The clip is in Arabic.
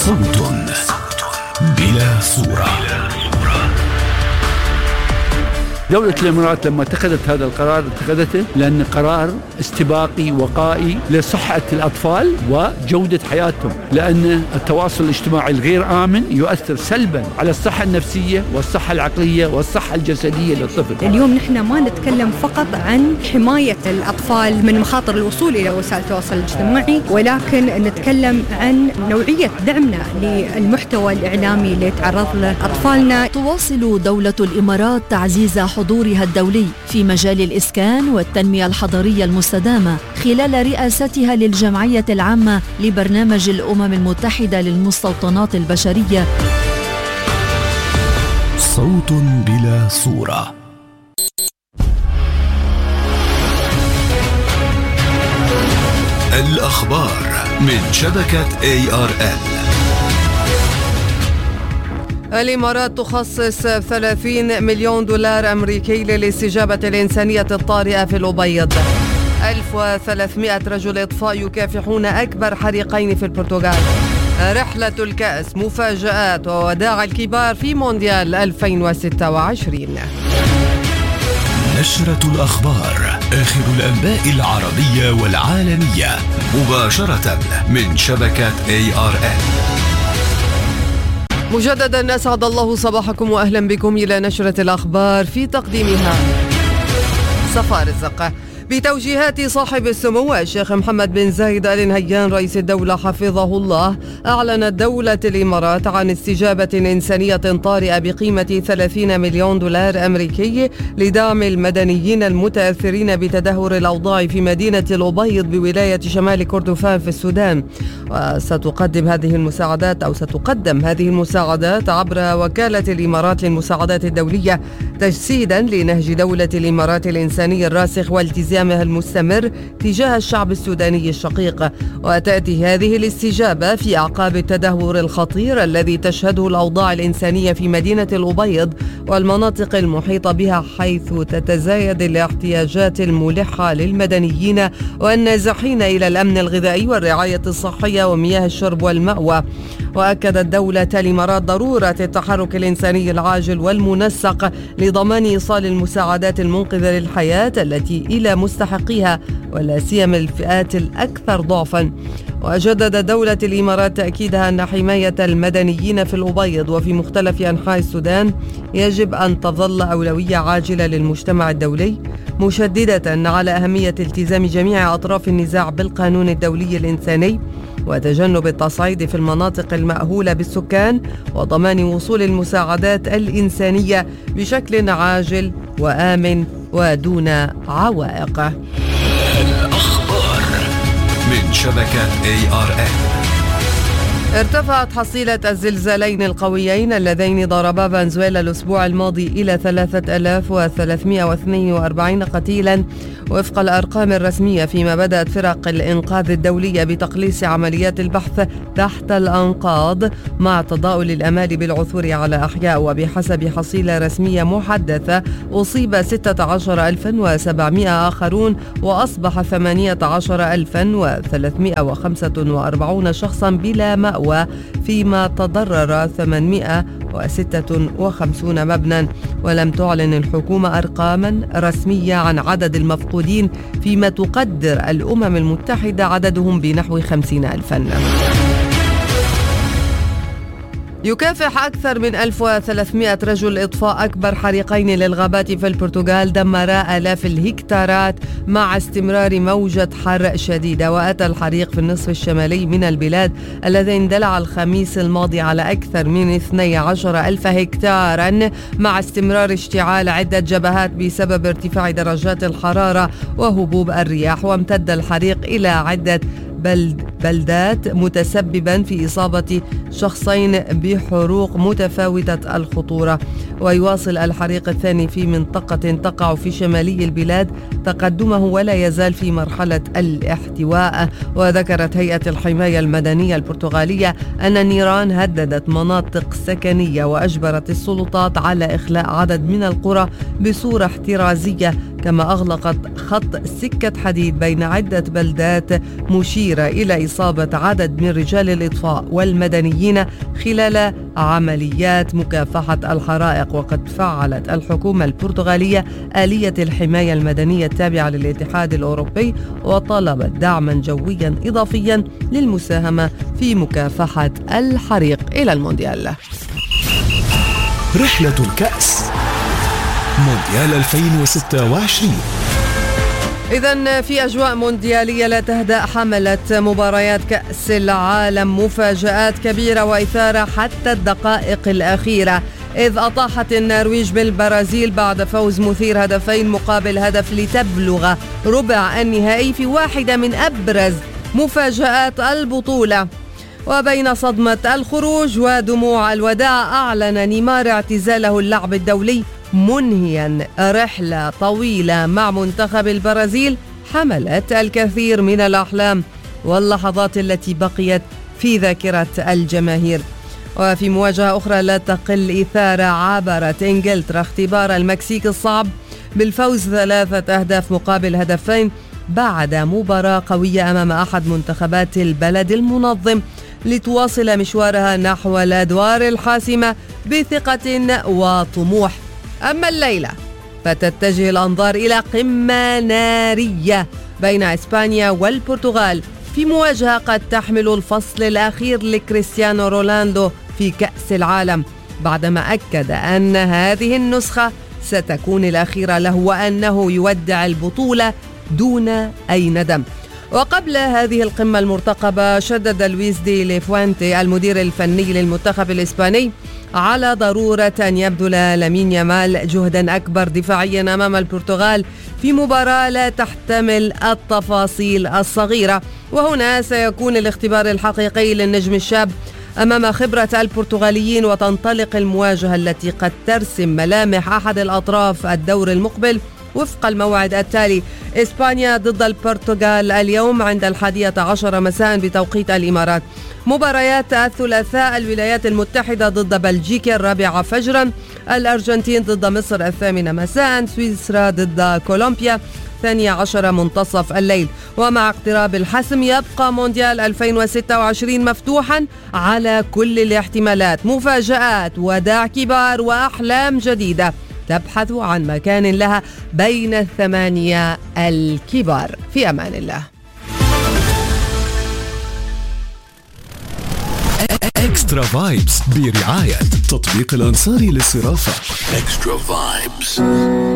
صوت بلا صورة. دولة الإمارات لما اتخذت هذا القرار اتخذته لأن قرار استباقي وقائي لصحة الأطفال وجودة حياتهم، لأن التواصل الاجتماعي الغير آمن يؤثر سلبا على الصحة النفسية والصحة العقلية والصحة الجسدية للطفل. اليوم نحن ما نتكلم فقط عن حماية الأطفال من مخاطر الوصول إلى وسائل التواصل الاجتماعي، ولكن نتكلم عن نوعية دعمنا للمحتوى الإعلامي اللي يتعرض له أطفالنا. تواصل دولة الإمارات تعزيز حضورها الدولي في مجال الإسكان والتنمية الحضرية المستدامة خلال رئاستها للجمعية العامة لبرنامج الأمم المتحدة للمستوطنات البشرية. صوت بلا صورة. الأخبار من شبكة ARN. الإمارات تخصص 30 مليون دولار أمريكي للاستجابة الإنسانية الطارئة في الأبيض. 1300 رجل إطفاء يكافحون أكبر حريقين في البرتغال. رحلة الكأس مفاجآت ووداع الكبار في مونديال 2026. نشرة الأخبار، آخر الأنباء العربية والعالمية مباشرة من شبكة ARN. مجددا أسعد الله صباحكم وأهلا بكم إلى نشرة الأخبار في تقديمها صفاء رزق. بتوجيهات صاحب السمو الشيخ محمد بن زايد آل نهيان رئيس الدولة حفظه الله، أعلنت دولة الإمارات عن استجابة إنسانية طارئة بقيمة 30 مليون دولار أمريكي لدعم المدنيين المتأثرين بتدهور الأوضاع في مدينة الأبيض بولاية شمال كردفان في السودان. وستقدم هذه المساعدات عبر وكالة الإمارات للمساعدات الدولية، تجسيدا لنهج دولة الإمارات الإنساني الراسخ والتزامها المستمر تجاه الشعب السوداني الشقيق. وتأتي هذه الاستجابة في أعقاب التدهور الخطير الذي تشهده الأوضاع الإنسانية في مدينة الأبيض والمناطق المحيطة بها، حيث تتزايد الاحتياجات الملحة للمدنيين والنازحين إلى الأمن الغذائي والرعاية الصحية ومياه الشرب والمأوى. وأكدت دولة الإمارات ضرورة التحرك الإنساني العاجل والمنسق لضمان إيصال المساعدات المنقذة للحياة التي إلى مستحقيها، ولا سيما الفئات الأكثر ضعفا. وجددت دولة الإمارات تأكيدها أن حماية المدنيين في الأبيض وفي مختلف أنحاء السودان يجب أن تظل أولوية عاجلة للمجتمع الدولي، مشددة على أهمية التزام جميع أطراف النزاع بالقانون الدولي الإنساني وتجنب التصعيد في المناطق المأهولة بالسكان، وضمان وصول المساعدات الإنسانية بشكل عاجل وآمن ودون عوائق. الأخبار من شبكة ARN. ارتفعت حصيلة الزلزالين القويين اللذين ضربا فنزويلا الأسبوع الماضي إلى 3342 قتيلا وفق الأرقام الرسمية، فيما بدأت فرق الإنقاذ الدولية بتقليص عمليات البحث تحت الأنقاض مع تضاؤل الأمال بالعثور على أحياء. وبحسب حصيلة رسمية محدثة أصيب 16700 آخرون وأصبح 18345 شخصا بلا مأوى، فيما تضرر 856 مبنى. ولم تعلن الحكومة أرقاما رسمية عن عدد المفقودين، فيما تقدر الأمم المتحدة عددهم بنحو 50,000. يكافح أكثر من 1300 رجل إطفاء أكبر حريقين للغابات في البرتغال دمرا آلاف الهكتارات مع استمرار موجة حر شديدة. وأتى الحريق في النصف الشمالي من البلاد الذي اندلع الخميس الماضي على أكثر من 12,000 هكتارا، مع استمرار اشتعال عدة جبهات بسبب ارتفاع درجات الحرارة وهبوب الرياح. وامتد الحريق إلى عدة بلدات متسببا في إصابة شخصين بحروق متفاوتة الخطورة. ويواصل الحريق الثاني في منطقة تقع في شمالي البلاد تقدمه ولا يزال في مرحلة الاحتواء. وذكرت هيئة الحماية المدنية البرتغالية أن النيران هددت مناطق سكنية وأجبرت السلطات على إخلاء عدد من القرى بصورة احترازية، كما أغلقت خط سكة حديد بين عدة بلدات مشيرة إلى إصابة عدد من رجال الإطفاء والمدنيين خلال عمليات مكافحة الحرائق. وقد فعلت الحكومة البرتغالية آلية الحماية المدنية التابعة للاتحاد الأوروبي وطلبت دعما جويا إضافيا للمساهمة في مكافحة الحريق. إلى المونديال. رحلة الكأس مونديال 2026. إذن في أجواء مونديالية لا تهدأ حملت مباريات كأس العالم مفاجآت كبيرة وإثارة حتى الدقائق الأخيرة، إذ أطاحت النرويج بالبرازيل بعد فوز مثير 2-1 لتبلغ ربع النهائي في واحدة من أبرز مفاجآت البطولة. وبين صدمة الخروج ودموع الوداع أعلن نيمار اعتزاله اللعب الدولي، منهيا رحلة طويلة مع منتخب البرازيل حملت الكثير من الأحلام واللحظات التي بقيت في ذاكرة الجماهير. وفي مواجهة أخرى لا تقل إثارة عابرت إنجلترا اختبار المكسيك الصعب بالفوز 3-2 بعد مباراة قوية أمام أحد منتخبات البلد المنظم لتواصل مشوارها نحو الأدوار الحاسمة بثقة وطموح. أما الليلة فتتجه الأنظار إلى قمة نارية بين إسبانيا والبرتغال في مواجهة قد تحمل الفصل الأخير لكريستيانو رونالدو في كأس العالم، بعدما أكد أن هذه النسخة ستكون الأخيرة له وأنه يودع البطولة دون أي ندم. وقبل هذه القمة المرتقبة شدد لويس دي ليفوانتي المدير الفني للمنتخب الإسباني على ضرورة أن يبذل لامين يامال جهدا أكبر دفاعيا أمام البرتغال في مباراة لا تحتمل التفاصيل الصغيرة. وهنا سيكون الاختبار الحقيقي للنجم الشاب أمام خبرة البرتغاليين، وتنطلق المواجهة التي قد ترسم ملامح أحد الأطراف الدور المقبل وفق الموعد التالي: إسبانيا ضد البرتغال اليوم عند 11 مساء بتوقيت الإمارات. مباريات الثلاثاء: الولايات المتحدة ضد بلجيكا 4 فجرا، الأرجنتين ضد مصر 8 مساء، سويسرا ضد كولومبيا 12 منتصف الليل. ومع اقتراب الحسم يبقى مونديال 2026 مفتوحا على كل الاحتمالات، مفاجآت، وداع كبار، وأحلام جديدة تبحث عن مكان لها بين الثمانية الكبار. في أمان الله. اكسترا فايبس برعاية تطبيق الأنصاري للصرافة. اكسترا فايبس.